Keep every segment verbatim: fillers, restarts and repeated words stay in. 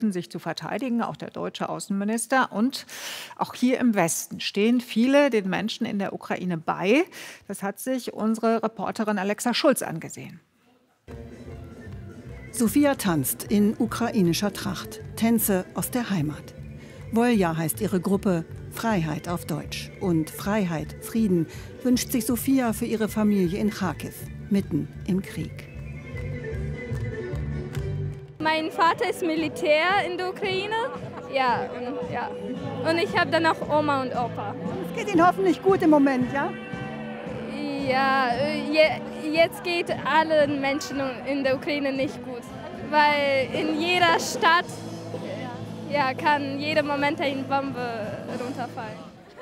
sich zu verteidigen, auch der deutsche Außenminister. Und auch hier im Westen stehen viele den Menschen in der Ukraine bei. Das hat sich unsere Reporterin Alexa Schulz angesehen. Sophia tanzt in ukrainischer Tracht. Tänze aus der Heimat. Wolja heißt ihre Gruppe, Freiheit auf Deutsch. Und Freiheit, Frieden wünscht sich Sophia für ihre Familie in Charkiw, mitten im Krieg. Mein Vater ist Militär in der Ukraine. Ja, und, ja. und ich habe dann auch Oma und Opa. Es geht Ihnen hoffentlich gut im Moment, ja? Ja, je, jetzt geht allen Menschen in der Ukraine nicht gut, weil in jeder Stadt ja, kann jeden Moment eine Bombe runterfallen.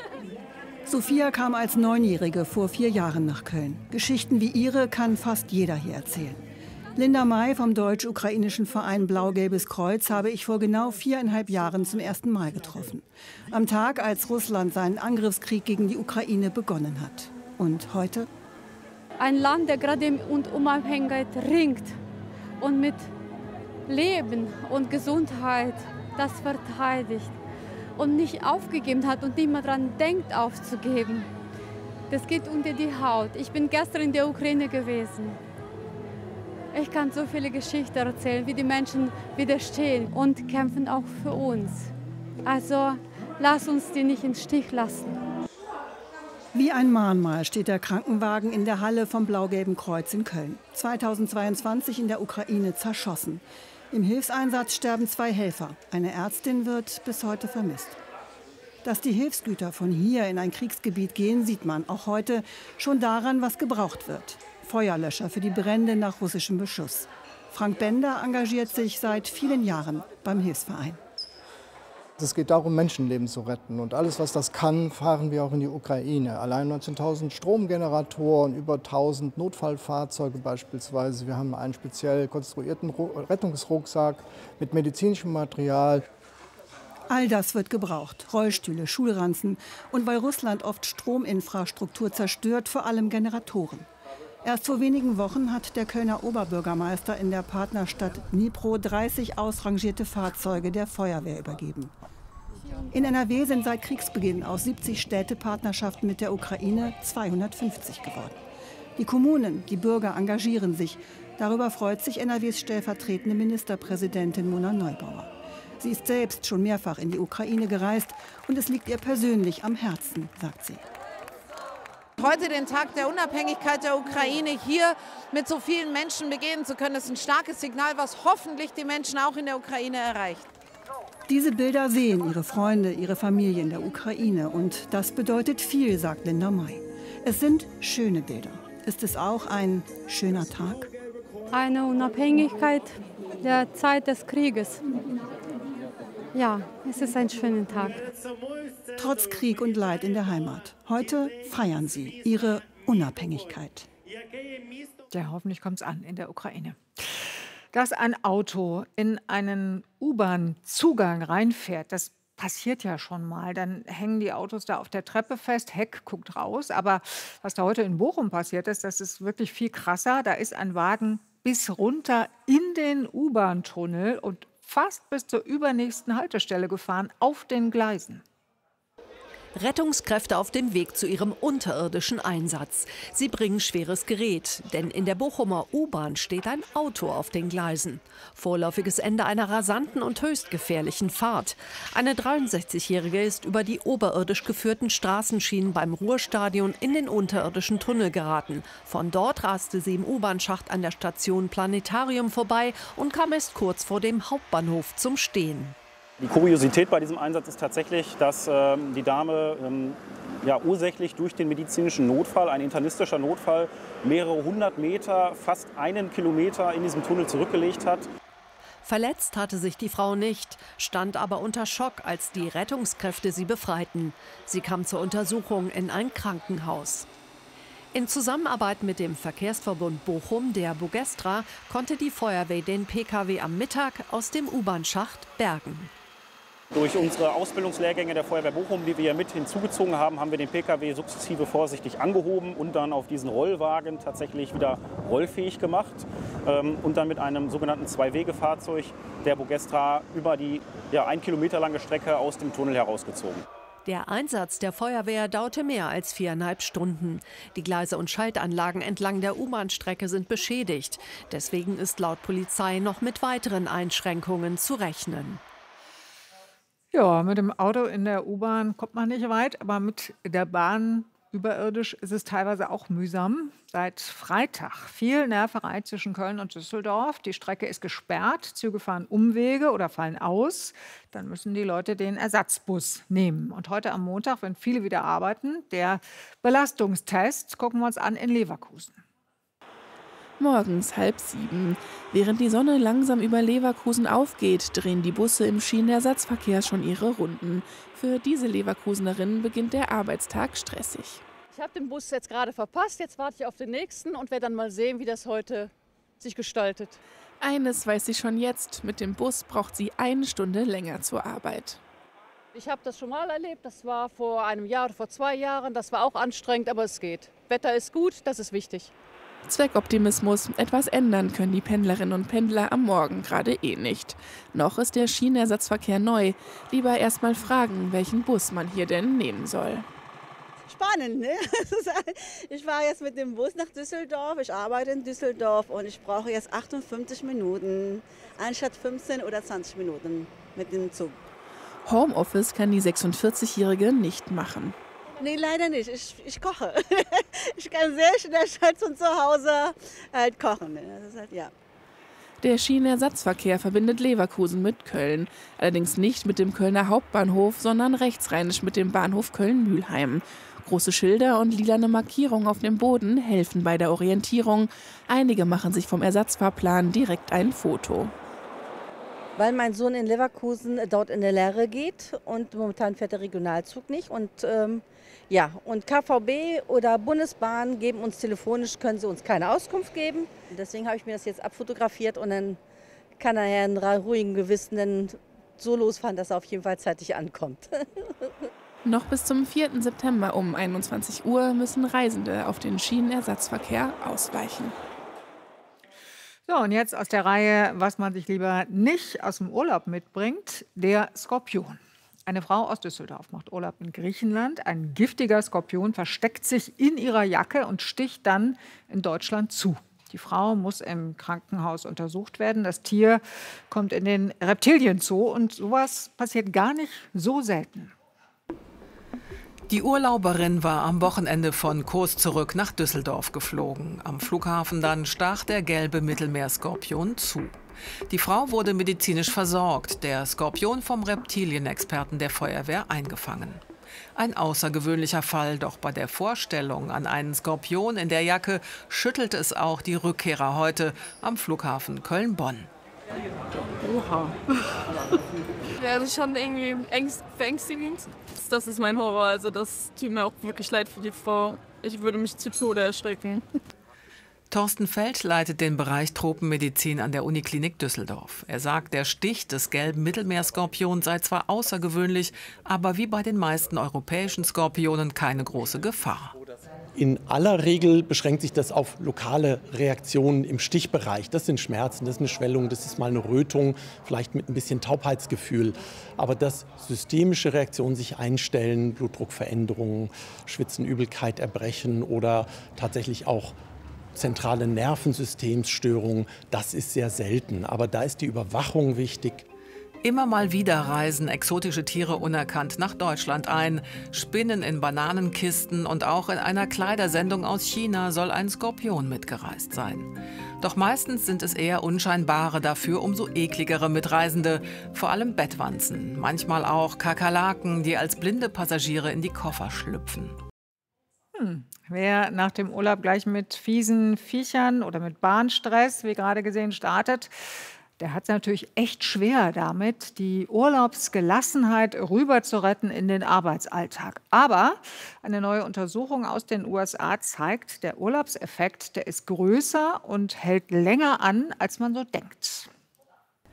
Sophia kam als Neunjährige vor vier Jahren nach Köln. Geschichten wie ihre kann fast jeder hier erzählen. Linda May vom deutsch-ukrainischen Verein Blau-Gelbes Kreuz habe ich vor genau viereinhalb Jahren zum ersten Mal getroffen. Am Tag, als Russland seinen Angriffskrieg gegen die Ukraine begonnen hat. Und heute? Ein Land, der gerade um Unabhängigkeit ringt und mit Leben und Gesundheit das verteidigt und nicht aufgegeben hat und nicht mehr daran denkt, aufzugeben. Das geht unter die Haut. Ich bin gestern in der Ukraine gewesen. Ich kann so viele Geschichten erzählen, wie die Menschen widerstehen und kämpfen auch für uns. Also lass uns die nicht im Stich lassen. Wie ein Mahnmal steht der Krankenwagen in der Halle vom Blau-Gelben Kreuz in Köln. zweitausendzweiundzwanzig in der Ukraine zerschossen. Im Hilfseinsatz sterben zwei Helfer. Eine Ärztin wird bis heute vermisst. Dass die Hilfsgüter von hier in ein Kriegsgebiet gehen, sieht man auch heute schon daran, was gebraucht wird. Feuerlöscher für die Brände nach russischem Beschuss. Frank Bender engagiert sich seit vielen Jahren beim Hilfsverein. Es geht darum, Menschenleben zu retten. Und alles, was das kann, fahren wir auch in die Ukraine. Allein neunzehntausend Stromgeneratoren, über tausend Notfallfahrzeuge beispielsweise. Wir haben einen speziell konstruierten Rettungsrucksack mit medizinischem Material. All das wird gebraucht. Rollstühle, Schulranzen. Und weil Russland oft Strominfrastruktur zerstört, vor allem Generatoren. Erst vor wenigen Wochen hat der Kölner Oberbürgermeister in der Partnerstadt Dnipro dreißig ausrangierte Fahrzeuge der Feuerwehr übergeben. In N R W sind seit Kriegsbeginn aus siebzig Städtepartnerschaften mit der Ukraine zweihundertfünfzig geworden. Die Kommunen, die Bürger engagieren sich. Darüber freut sich N R Ws stellvertretende Ministerpräsidentin Mona Neubauer. Sie ist selbst schon mehrfach in die Ukraine gereist und es liegt ihr persönlich am Herzen, sagt sie. Heute den Tag der Unabhängigkeit der Ukraine hier mit so vielen Menschen begehen zu können, ist ein starkes Signal, was hoffentlich die Menschen auch in der Ukraine erreicht. Diese Bilder sehen ihre Freunde, ihre Familie in der Ukraine. Und das bedeutet viel, sagt Linda May. Es sind schöne Bilder. Ist es auch ein schöner Tag? Eine Unabhängigkeit der Zeit des Krieges. Ja, es ist ein schöner Tag. Trotz Krieg und Leid in der Heimat. Heute feiern sie ihre Unabhängigkeit. Ja, hoffentlich kommt es an in der Ukraine. Dass ein Auto in einen U-Bahn-Zugang reinfährt, das passiert ja schon mal. Dann hängen die Autos da auf der Treppe fest, Heck guckt raus. Aber was da heute in Bochum passiert ist, das ist wirklich viel krasser. Da ist ein Wagen bis runter in den U-Bahn-Tunnel und fast bis zur übernächsten Haltestelle gefahren auf den Gleisen. Rettungskräfte auf dem Weg zu ihrem unterirdischen Einsatz. Sie bringen schweres Gerät, denn in der Bochumer U-Bahn steht ein Auto auf den Gleisen. Vorläufiges Ende einer rasanten und höchst gefährlichen Fahrt. Eine dreiundsechzigjährige ist über die oberirdisch geführten Straßenschienen beim Ruhrstadion in den unterirdischen Tunnel geraten. Von dort raste sie im U-Bahn-Schacht an der Station Planetarium vorbei und kam erst kurz vor dem Hauptbahnhof zum Stehen. Die Kuriosität bei diesem Einsatz ist tatsächlich, dass ähm, die Dame ähm, ja, ursächlich durch den medizinischen Notfall, ein internistischer Notfall, mehrere hundert Meter, fast einen Kilometer in diesem Tunnel zurückgelegt hat. Verletzt hatte sich die Frau nicht, stand aber unter Schock, als die Rettungskräfte sie befreiten. Sie kam zur Untersuchung in ein Krankenhaus. In Zusammenarbeit mit dem Verkehrsverbund Bochum, der Bugestra, konnte die Feuerwehr den Pkw am Mittag aus dem U-Bahn-Schacht bergen. Durch unsere Ausbildungslehrgänge der Feuerwehr Bochum, die wir hier mit hinzugezogen haben, haben wir den Pkw sukzessive vorsichtig angehoben und dann auf diesen Rollwagen tatsächlich wieder rollfähig gemacht ähm, und dann mit einem sogenannten Zwei-Wege-Fahrzeug der Bogestra über die ja, ein Kilometer lange Strecke aus dem Tunnel herausgezogen. Der Einsatz der Feuerwehr dauerte mehr als viereinhalb Stunden. Die Gleise und Schaltanlagen entlang der U-Bahn-Strecke sind beschädigt. Deswegen ist laut Polizei noch mit weiteren Einschränkungen zu rechnen. Ja, mit dem Auto in der U-Bahn kommt man nicht weit, aber mit der Bahn überirdisch ist es teilweise auch mühsam. Seit Freitag viel Nerverei zwischen Köln und Düsseldorf. Die Strecke ist gesperrt, Züge fahren Umwege oder fallen aus. Dann müssen die Leute den Ersatzbus nehmen. Und heute am Montag, wenn viele wieder arbeiten, der Belastungstest, gucken wir uns an in Leverkusen. Morgens halb sieben. Während die Sonne langsam über Leverkusen aufgeht, drehen die Busse im Schienenersatzverkehr schon ihre Runden. Für diese Leverkusenerinnen beginnt der Arbeitstag stressig. Ich habe den Bus jetzt gerade verpasst, jetzt warte ich auf den nächsten und werde dann mal sehen, wie das heute sich gestaltet. Eines weiß sie schon jetzt, mit dem Bus braucht sie eine Stunde länger zur Arbeit. Ich habe das schon mal erlebt, das war vor einem Jahr oder vor zwei Jahren, das war auch anstrengend, aber es geht. Wetter ist gut, das ist wichtig. Zweckoptimismus. Etwas ändern können die Pendlerinnen und Pendler am Morgen gerade eh nicht. Noch ist der Schienenersatzverkehr neu. Lieber erst mal fragen, welchen Bus man hier denn nehmen soll. Spannend, ne? Ich fahre jetzt mit dem Bus nach Düsseldorf. Ich arbeite in Düsseldorf und ich brauche jetzt achtundfünfzig Minuten, anstatt fünfzehn oder zwanzig Minuten mit dem Zug. Homeoffice kann die sechsundvierzigjährige nicht machen. Nee, leider nicht. Ich, ich koche. Ich kann sehr schnell schon von zu Hause halt kochen. Das ist halt, ja. Der Schienenersatzverkehr verbindet Leverkusen mit Köln. Allerdings nicht mit dem Kölner Hauptbahnhof, sondern rechtsrheinisch mit dem Bahnhof Köln-Mülheim. Große Schilder und lilane Markierungen auf dem Boden helfen bei der Orientierung. Einige machen sich vom Ersatzfahrplan direkt ein Foto. Weil mein Sohn in Leverkusen dort in der Lehre geht und momentan fährt der Regionalzug nicht. Und ähm, ja, und K V B oder Bundesbahn geben uns telefonisch, können sie uns keine Auskunft geben. Deswegen habe ich mir das jetzt abfotografiert und dann kann er ja in ruhigem Gewissen dann so losfahren, dass er auf jeden Fall zeitig ankommt. Noch bis zum vierten September um einundzwanzig Uhr müssen Reisende auf den Schienenersatzverkehr ausweichen. So, und jetzt aus der Reihe, was man sich lieber nicht aus dem Urlaub mitbringt, der Skorpion. Eine Frau aus Düsseldorf macht Urlaub in Griechenland. Ein giftiger Skorpion versteckt sich in ihrer Jacke und sticht dann in Deutschland zu. Die Frau muss im Krankenhaus untersucht werden. Das Tier kommt in den Reptilienzoo und sowas passiert gar nicht so selten. Die Urlauberin war am Wochenende von Kos zurück nach Düsseldorf geflogen. Am Flughafen dann stach der gelbe Mittelmeerskorpion zu. Die Frau wurde medizinisch versorgt, der Skorpion vom Reptilienexperten der Feuerwehr eingefangen. Ein außergewöhnlicher Fall, doch bei der Vorstellung an einen Skorpion in der Jacke schüttelte es auch die Rückkehrer heute am Flughafen Köln-Bonn. Oha. Ja, das ist schon irgendwie verängstigend. Das ist mein Horror. Also das tut mir auch wirklich leid für die Frau. Ich würde mich zu Tode erschrecken. Thorsten Feld leitet den Bereich Tropenmedizin an der Uniklinik Düsseldorf. Er sagt, der Stich des gelben Mittelmeerskorpions sei zwar außergewöhnlich, aber wie bei den meisten europäischen Skorpionen keine große Gefahr. In aller Regel beschränkt sich das auf lokale Reaktionen im Stichbereich. Das sind Schmerzen, das ist eine Schwellung, das ist mal eine Rötung, vielleicht mit ein bisschen Taubheitsgefühl. Aber dass systemische Reaktionen sich einstellen, Blutdruckveränderungen, Schwitzen, Übelkeit, Erbrechen oder tatsächlich auch zentrale Nervensystemsstörungen, das ist sehr selten. Aber da ist die Überwachung wichtig. Immer mal wieder reisen exotische Tiere unerkannt nach Deutschland ein. Spinnen in Bananenkisten und auch in einer Kleidersendung aus China soll ein Skorpion mitgereist sein. Doch meistens sind es eher unscheinbare, dafür umso ekligere Mitreisende. Vor allem Bettwanzen, manchmal auch Kakerlaken, die als blinde Passagiere in die Koffer schlüpfen. Hm. Wer nach dem Urlaub gleich mit fiesen Viechern oder mit Bahnstress, wie gerade gesehen, startet, der hat es natürlich echt schwer damit, die Urlaubsgelassenheit rüber zu retten in den Arbeitsalltag. Aber eine neue Untersuchung aus den U S A zeigt, der Urlaubseffekt, der ist größer und hält länger an, als man so denkt.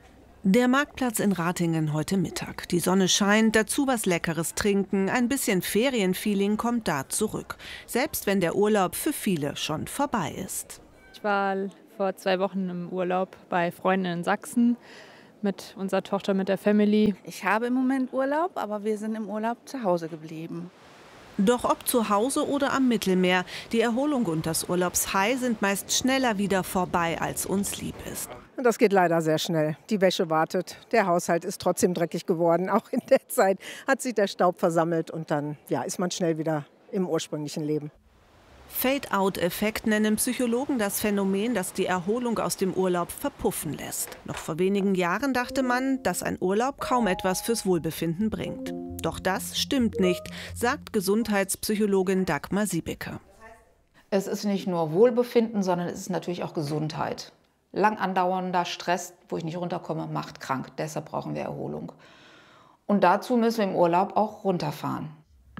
Der Marktplatz in Ratingen heute Mittag. Die Sonne scheint, dazu was Leckeres trinken, ein bisschen Ferienfeeling kommt da zurück. Selbst wenn der Urlaub für viele schon vorbei ist. Ich war vor zwei Wochen im Urlaub bei Freunden in Sachsen mit unserer Tochter, mit der Family. Ich habe im Moment Urlaub, aber wir sind im Urlaub zu Hause geblieben. Doch ob zu Hause oder am Mittelmeer, die Erholung und das Urlaubshigh sind meist schneller wieder vorbei, als uns lieb ist. Das geht leider sehr schnell. Die Wäsche wartet. Der Haushalt ist trotzdem dreckig geworden. Auch in der Zeit hat sich der Staub versammelt und dann ja, ist man schnell wieder im ursprünglichen Leben. Fade-out-Effekt nennen Psychologen das Phänomen, das die Erholung aus dem Urlaub verpuffen lässt. Noch vor wenigen Jahren dachte man, dass ein Urlaub kaum etwas fürs Wohlbefinden bringt. Doch das stimmt nicht, sagt Gesundheitspsychologin Dagmar Siebeke. Es ist nicht nur Wohlbefinden, sondern es ist natürlich auch Gesundheit. Lang andauernder Stress, wo ich nicht runterkomme, macht krank. Deshalb brauchen wir Erholung. Und dazu müssen wir im Urlaub auch runterfahren.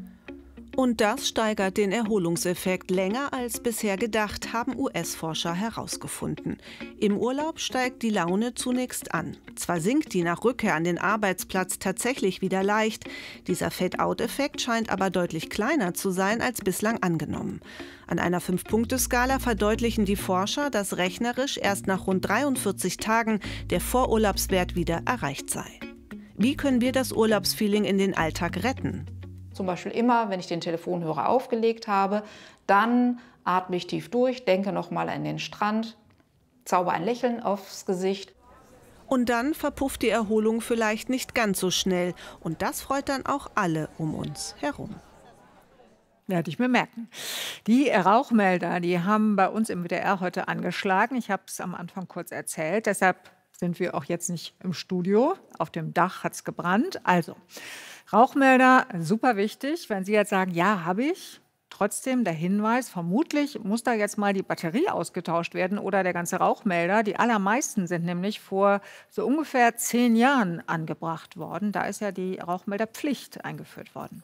Und das steigert den Erholungseffekt länger als bisher gedacht, haben U S-Forscher herausgefunden. Im Urlaub steigt die Laune zunächst an. Zwar sinkt die nach Rückkehr an den Arbeitsplatz tatsächlich wieder leicht, dieser Fade-out-Effekt scheint aber deutlich kleiner zu sein als bislang angenommen. An einer Fünf-Punkte-Skala verdeutlichen die Forscher, dass rechnerisch erst nach rund dreiundvierzig Tagen der Vorurlaubswert wieder erreicht sei. Wie können wir das Urlaubsfeeling in den Alltag retten? Zum Beispiel immer, wenn ich den Telefonhörer aufgelegt habe, dann atme ich tief durch, denke noch mal an den Strand, zauber ein Lächeln aufs Gesicht. Und dann verpufft die Erholung vielleicht nicht ganz so schnell. Und das freut dann auch alle um uns herum. Werde ich mir merken. Die Rauchmelder, die haben bei uns im W D R heute angeschlagen. Ich habe es am Anfang kurz erzählt. Deshalb sind wir auch jetzt nicht im Studio. Auf dem Dach hat es gebrannt. Also, Rauchmelder, super wichtig. Wenn Sie jetzt sagen, ja, habe ich, trotzdem der Hinweis, vermutlich muss da jetzt mal die Batterie ausgetauscht werden oder der ganze Rauchmelder. Die allermeisten sind nämlich vor so ungefähr zehn Jahren angebracht worden. Da ist ja die Rauchmelderpflicht eingeführt worden.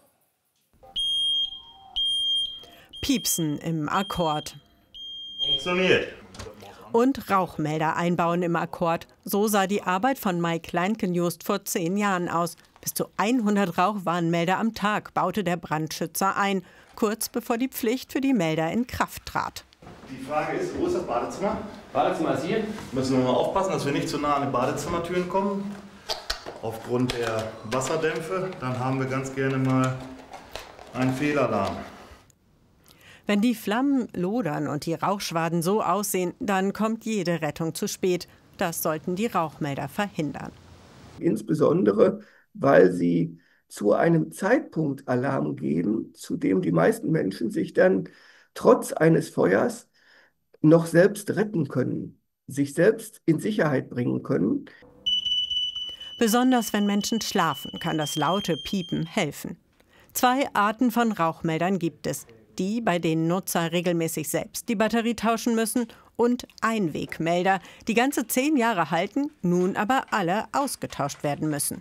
Piepsen im Akkord. Funktioniert. Und Rauchmelder einbauen im Akkord. So sah die Arbeit von Mike Leinkenjust vor zehn Jahren aus. Bis zu hundert Rauchwarnmelder am Tag baute der Brandschützer ein, kurz bevor die Pflicht für die Melder in Kraft trat. Die Frage ist, wo ist das Badezimmer? Badezimmer ist hier. Müssen wir mal aufpassen, dass wir nicht zu nah an die Badezimmertüren kommen. Aufgrund der Wasserdämpfe. Dann haben wir ganz gerne mal einen Fehlalarm. Wenn die Flammen lodern und die Rauchschwaden so aussehen, dann kommt jede Rettung zu spät. Das sollten die Rauchmelder verhindern. Insbesondere, weil sie zu einem Zeitpunkt Alarm geben, zu dem die meisten Menschen sich dann trotz eines Feuers noch selbst retten können, sich selbst in Sicherheit bringen können. Besonders wenn Menschen schlafen, kann das laute Piepen helfen. Zwei Arten von Rauchmeldern gibt es. Die, bei denen Nutzer regelmäßig selbst die Batterie tauschen müssen, und Einwegmelder, die ganze zehn Jahre halten, nun aber alle ausgetauscht werden müssen.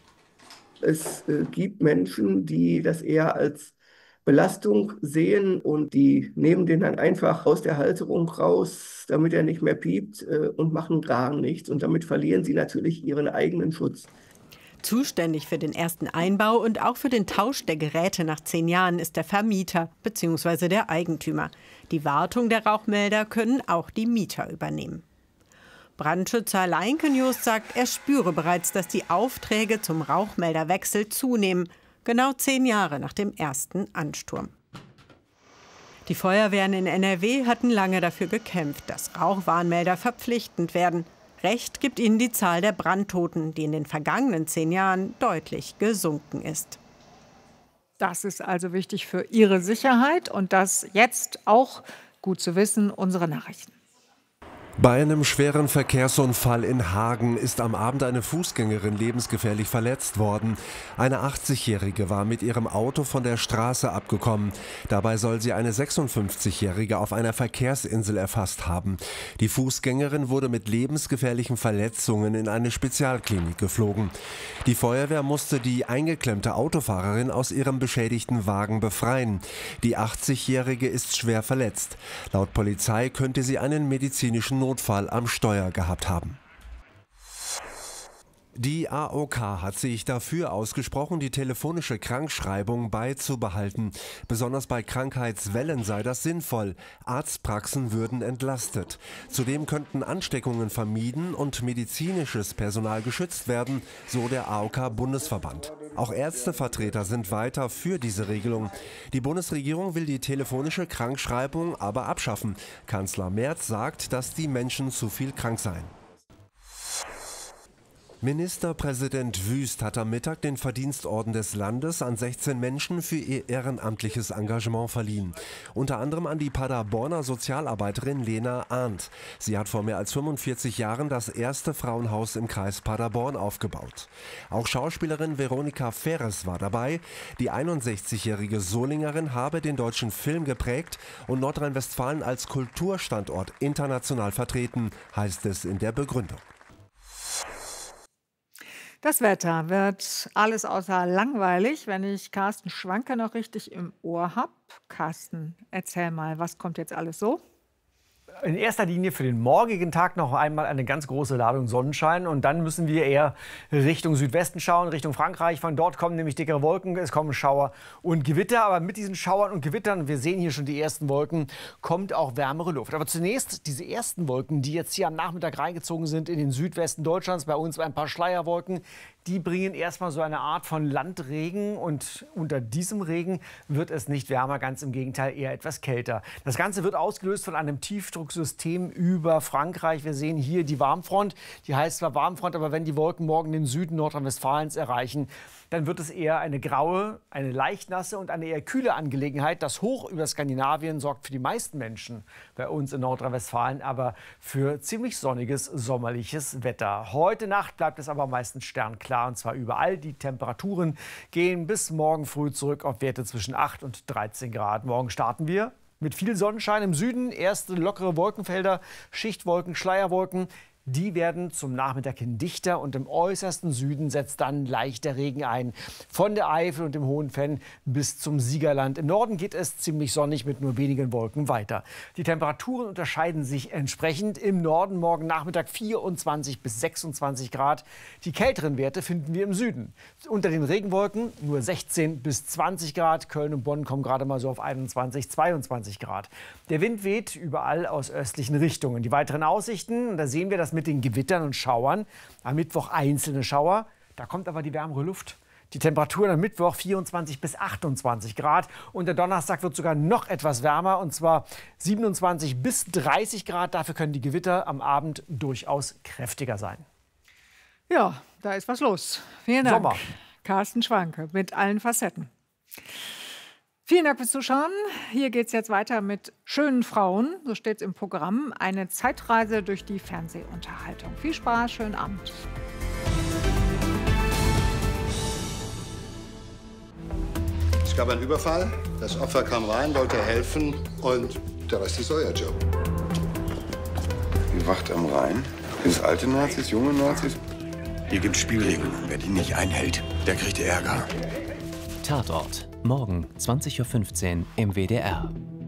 Es äh, gibt Menschen, die das eher als Belastung sehen und die nehmen den dann einfach aus der Halterung raus, damit er nicht mehr piept äh, und machen gar nichts. Und damit verlieren sie natürlich ihren eigenen Schutz. Zuständig für den ersten Einbau und auch für den Tausch der Geräte nach zehn Jahren ist der Vermieter bzw. der Eigentümer. Die Wartung der Rauchmelder können auch die Mieter übernehmen. Brandschützer Leinkenjust sagt, er spüre bereits, dass die Aufträge zum Rauchmelderwechsel zunehmen, genau zehn Jahre nach dem ersten Ansturm. Die Feuerwehren in N R W hatten lange dafür gekämpft, dass Rauchwarnmelder verpflichtend werden. Recht gibt ihnen die Zahl der Brandtoten, die in den vergangenen zehn Jahren deutlich gesunken ist. Das ist also wichtig für Ihre Sicherheit und das jetzt auch gut zu wissen, unsere Nachrichten. Bei einem schweren Verkehrsunfall in Hagen ist am Abend eine Fußgängerin lebensgefährlich verletzt worden. Eine achtzigjährige war mit ihrem Auto von der Straße abgekommen. Dabei soll sie eine sechsundfünfzigjährige auf einer Verkehrsinsel erfasst haben. Die Fußgängerin wurde mit lebensgefährlichen Verletzungen in eine Spezialklinik geflogen. Die Feuerwehr musste die eingeklemmte Autofahrerin aus ihrem beschädigten Wagen befreien. Die achtzigjährige ist schwer verletzt. Laut Polizei könnte sie einen medizinischen Notfall am Steuer gehabt haben. Die A O K hat sich dafür ausgesprochen, die telefonische Krankschreibung beizubehalten. Besonders bei Krankheitswellen sei das sinnvoll. Arztpraxen würden entlastet. Zudem könnten Ansteckungen vermieden und medizinisches Personal geschützt werden, so der A O K-Bundesverband. Auch Ärztevertreter sind weiter für diese Regelung. Die Bundesregierung will die telefonische Krankschreibung aber abschaffen. Kanzler Merz sagt, dass die Menschen zu viel krank seien. Ministerpräsident Wüst hat am Mittag den Verdienstorden des Landes an sechzehn Menschen für ihr ehrenamtliches Engagement verliehen. Unter anderem an die Paderborner Sozialarbeiterin Lena Arndt. Sie hat vor mehr als fünfundvierzig Jahren das erste Frauenhaus im Kreis Paderborn aufgebaut. Auch Schauspielerin Veronika Ferres war dabei. Die einundsechzigjährige Solingerin habe den deutschen Film geprägt und Nordrhein-Westfalen als Kulturstandort international vertreten, heißt es in der Begründung. Das Wetter wird alles außer langweilig, wenn ich Carsten Schwanke noch richtig im Ohr habe. Carsten, erzähl mal, was kommt jetzt alles so? In erster Linie für den morgigen Tag noch einmal eine ganz große Ladung Sonnenschein. Und dann müssen wir eher Richtung Südwesten schauen, Richtung Frankreich. Von dort kommen nämlich dickere Wolken, es kommen Schauer und Gewitter. Aber mit diesen Schauern und Gewittern, wir sehen hier schon die ersten Wolken, kommt auch wärmere Luft. Aber zunächst diese ersten Wolken, die jetzt hier am Nachmittag reingezogen sind in den Südwesten Deutschlands. Bei uns ein paar Schleierwolken. Die bringen erstmal so eine Art von Landregen, und unter diesem Regen wird es nicht wärmer, ganz im Gegenteil, eher etwas kälter. Das Ganze wird ausgelöst von einem Tiefdrucksystem über Frankreich. Wir sehen hier die Warmfront, die heißt zwar Warmfront, aber wenn die Wolken morgen den Süden Nordrhein-Westfalens erreichen, dann wird es eher eine graue, eine leicht nasse und eine eher kühle Angelegenheit. Das Hoch über Skandinavien sorgt für die meisten Menschen bei uns in Nordrhein-Westfalen aber für ziemlich sonniges, sommerliches Wetter. Heute Nacht bleibt es aber meistens sternklar, und zwar überall. Die Temperaturen gehen bis morgen früh zurück auf Werte zwischen acht und dreizehn Grad. Morgen starten wir mit viel Sonnenschein im Süden, erste lockere Wolkenfelder, Schichtwolken, Schleierwolken. Die werden zum Nachmittag hin dichter, und im äußersten Süden setzt dann leichter Regen ein. Von der Eifel und dem Hohen Venn bis zum Siegerland. Im Norden geht es ziemlich sonnig mit nur wenigen Wolken weiter. Die Temperaturen unterscheiden sich entsprechend. Im Norden morgen Nachmittag vierundzwanzig bis sechsundzwanzig Grad. Die kälteren Werte finden wir im Süden. Unter den Regenwolken nur sechzehn bis zwanzig Grad. Köln und Bonn kommen gerade mal so auf einundzwanzig, zweiundzwanzig Grad. Der Wind weht überall aus östlichen Richtungen. Die weiteren Aussichten, da sehen wir das mit den Gewittern und Schauern. Am Mittwoch einzelne Schauer, da kommt aber die wärmere Luft. Die Temperaturen am Mittwoch vierundzwanzig bis achtundzwanzig Grad. Und der Donnerstag wird sogar noch etwas wärmer, und zwar siebenundzwanzig bis dreißig Grad. Dafür können die Gewitter am Abend durchaus kräftiger sein. Ja, da ist was los. Vielen Dank, Sommer. Carsten Schwanke, mit allen Facetten. Vielen Dank fürs Zuschauen. Hier geht es jetzt weiter mit schönen Frauen, so steht es im Programm. Eine Zeitreise durch die Fernsehunterhaltung. Viel Spaß, schönen Abend. Es gab einen Überfall, das Opfer kam rein, wollte helfen, und der Rest ist euer Job. Die Wacht am Rhein? Sind es alte Nazis, junge Nazis? Hier gibt es Spielregeln. Wer die nicht einhält, der kriegt Ärger. Tatort. Morgen zwanzig Uhr fünfzehn im W D R.